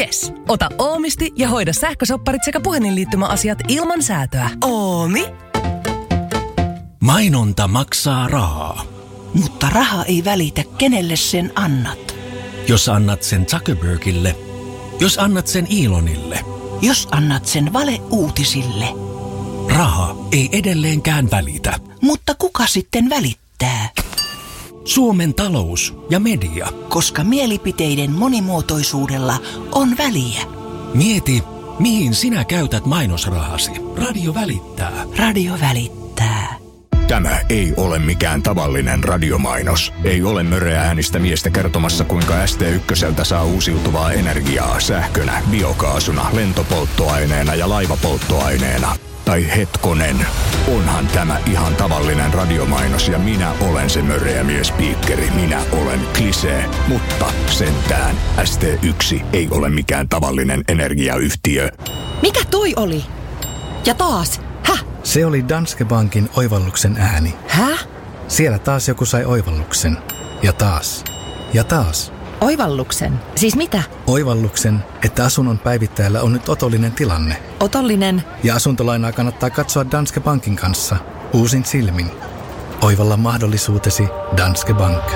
Yes! Ota Oomisti ja hoida sähkösopparit sekä puhelinliittymäasiat ilman säätöä. Oomi? Mainonta maksaa rahaa. Mutta raha ei välitä, kenelle sen annat. Jos annat sen Zuckerbergille, jos annat sen Elonille, jos annat sen valeuutisille. Raha ei edelleenkään välitä. Mutta kuka sitten välittää? Suomen talous ja media. Koska mielipiteiden monimuotoisuudella on väliä. Mieti, mihin sinä käytät mainosrahasi. Radio välittää. Radio välittää. Tämä ei ole mikään tavallinen radiomainos. Ei ole möreä äänistä miestä kertomassa, kuinka ST1 saa uusiutuvaa energiaa sähkönä, biokaasuna, lentopolttoaineena ja laivapolttoaineena. Tai hetkonen, onhan tämä ihan tavallinen radiomainos ja minä olen se möreä miespiikkeri. Minä olen Klisee, mutta sentään ST1 ei ole mikään tavallinen energiayhtiö. Mikä toi oli? Ja taas, häh? Se oli Danske Bankin oivalluksen ääni. Häh? Siellä taas joku sai oivalluksen. Ja taas. Ja taas. Oivalluksen? Siis mitä? Oivalluksen, että asunnon päivittäjällä on nyt otollinen tilanne. Otollinen? Ja asuntolainaa kannattaa katsoa Danske Bankin kanssa. Uusin silmin. Oivalla mahdollisuutesi Danske Bank.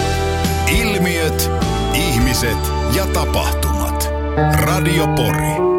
Ilmiöt, ihmiset ja tapahtumat. Radio Pori.